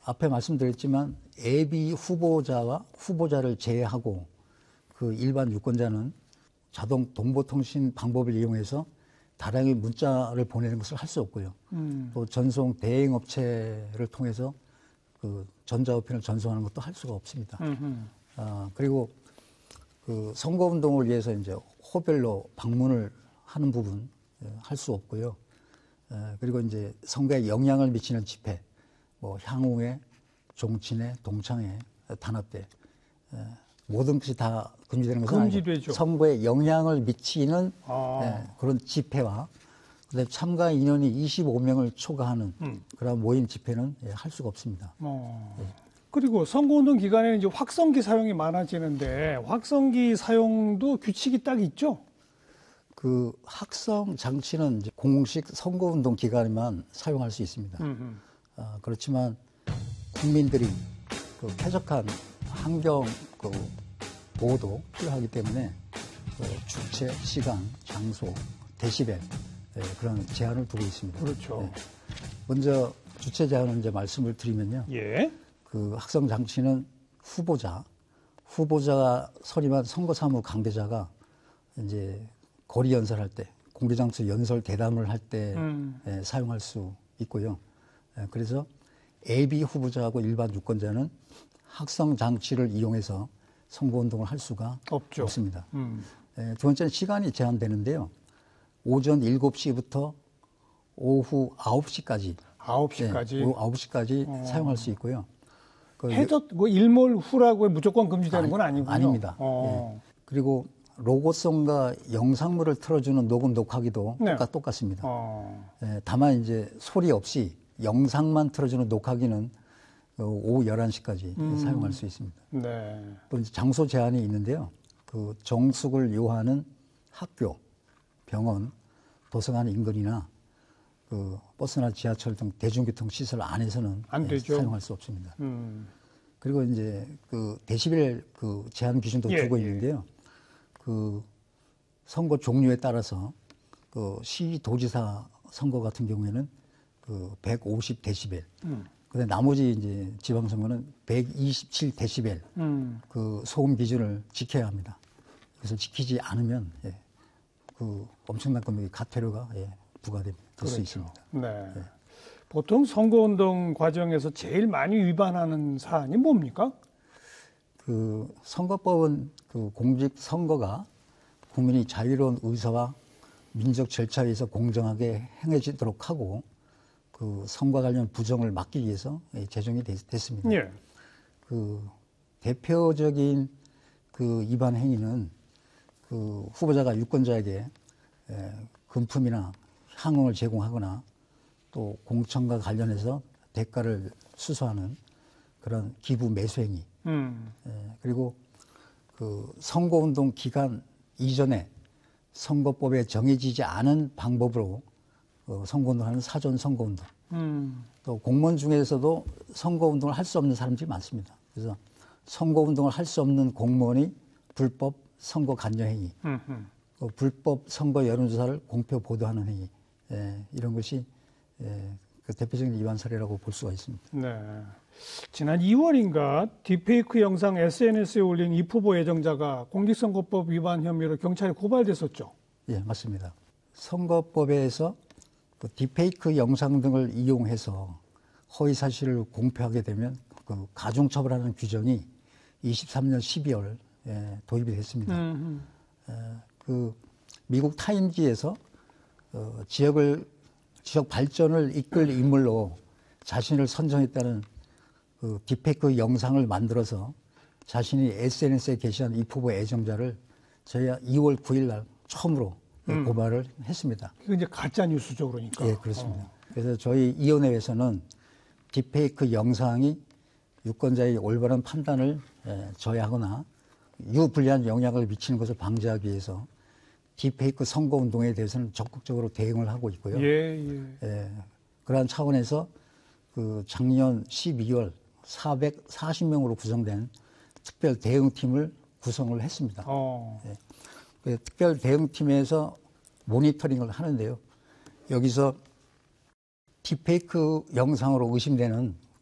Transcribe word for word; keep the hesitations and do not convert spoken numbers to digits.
앞에 말씀드렸지만 예비 후보자와 후보자를 제외하고 그 일반 유권자는 자동 동보통신 방법을 이용해서 다량의 문자를 보내는 것을 할 수 없고요. 음. 또 전송 대행업체를 통해서 그 전자우편을 전송하는 것도 할 수가 없습니다. 아, 그리고 그 선거운동을 위해서 이제 호별로 방문을 하는 부분 할 수 없고요. 에, 그리고 이제 선거에 영향을 미치는 집회, 뭐 향후회, 종친회, 동창회, 단합대 에, 모든 것이 다 금지되는 것은 금지되죠. 아니고 선거에 영향을 미치는 아. 에, 그런 집회와 그다음에 참가 인원이 이십오 명을 초과하는 음. 그런 모임 집회는 예, 할 수가 없습니다. 어. 예. 그리고 선거운동 기간에는 이제 확성기 사용이 많아지는데 확성기 사용도 규칙이 딱 있죠? 그 확성 장치는 이제 공식 선거운동 기간에만 사용할 수 있습니다. 어, 그렇지만 국민들이 그 쾌적한 환경 그 보호도 필요하기 때문에 그 주체, 시간, 장소, 데시벨 예, 그런 제한을 두고 있습니다. 그렇죠. 예. 먼저 주체 제한을 이제 말씀을 드리면요. 예. 그 확성 장치는 후보자, 후보자가 선임한 선거사무 관계자가 이제 거리 연설할 때, 공개장소 연설 대담을 할 때 음. 예, 사용할 수 있고요. 예, 그래서 예비 후보자하고 일반 유권자는 확성 장치를 이용해서 선거운동을 할 수가 없죠. 없습니다. 음. 예, 두 번째는 시간이 제한되는데요. 오전 일곱 시부터 오후 아홉 시까지. 아홉 시까지? 예, 오후 아홉 시까지 어. 사용할 수 있고요. 그 해저, 뭐 일몰 후라고 무조건 금지되는 아니, 건 아니군요. 아닙니다. 어. 예. 그리고 로고송과 영상물을 틀어주는 녹음 녹화기도 네. 똑같, 똑같습니다. 어. 예, 다만 이제 소리 없이 영상만 틀어주는 녹화기는 오후 열한 시까지 음. 사용할 수 있습니다. 네. 또 이제 장소 제한이 있는데요. 그 정숙을 요하는 학교, 병원, 도서관 인근이나 그 버스나 지하철 등 대중교통 시설 안에서는 안 되죠. 사용할 수 없습니다. 음. 그리고 이제 그 데시벨 그 제한 기준도 예, 두고 예. 있는데요. 그 선거 종류에 따라서 그 시도지사 선거 같은 경우에는 그 백오십 데시벨, 음. 그다음 나머지 이제 지방선거는 백이십칠 데시벨 음. 그 소음 기준을 지켜야 합니다. 그래서 지키지 않으면 예, 그 엄청난 금액의 과태료가 예, 부과될 그렇죠. 수 있습니다. 네. 예. 보통 선거운동 과정에서 제일 많이 위반하는 사안이 뭡니까? 그 선거법은 그 공직 선거가 국민이 자유로운 의사와 민족 절차에 의해서 공정하게 행해지도록 하고 그 선거와 관련 부정을 막기 위해서 제정이 됐, 됐습니다. 예. 그 대표적인 그 위반 행위는 그 후보자가 유권자에게 에, 금품이나 향응을 제공하거나 또 공천과 관련해서 대가를 수수하는 그런 기부 매수 행위. 음. 에, 그리고 그 선거운동 기간 이전에 선거법에 정해지지 않은 방법으로 어, 선거운동하는 사전 선거운동. 음. 또 공무원 중에서도 선거운동을 할 수 없는 사람들이 많습니다. 그래서 선거운동을 할 수 없는 공무원이 불법 선거 관여 행위, 어, 불법 선거 여론조사를 공표 보도하는 행위, 예, 이런 것이 예, 그 대표적인 위반 사례라고 볼 수가 있습니다. 네. 지난 이월인가 딥페이크 영상 에스엔에스에 올린 이 후보 애정자가 공직선거법 위반 혐의로 경찰에 고발됐었죠? 예, 맞습니다. 선거법에서 그 딥페이크 영상 등을 이용해서 허위 사실을 공표하게 되면 그 가중처벌하는 규정이 이십삼 년 십이월 에 도입이 됐습니다. 에, 그 미국 타임지에서 어, 지역을 지역 발전을 이끌 인물로 자신을 선정했다는 그 딥페이크 영상을 만들어서 자신이 에스엔에스에 게시한 이 후보 애정자를 저희가 이월 구일 날 처음으로 음. 고발을 했습니다. 이거 이제 가짜 뉴스죠, 그러니까. 예, 그렇습니다. 어. 그래서 저희 위원회에서는 딥페이크 영상이 유권자의 올바른 판단을 예, 저해하거나 유불리한 영향을 미치는 것을 방지하기 위해서 딥페이크 선거운동에 대해서는 적극적으로 대응을 하고 있고요. 예, 예. 예, 그러한 차원에서 그 작년 십이월 사백사십 명으로 구성된 특별 대응팀을 구성을 했습니다. 어. 예, 그 특별 대응팀에서 모니터링을 하는데요. 여기서 딥페이크 영상으로 의심되는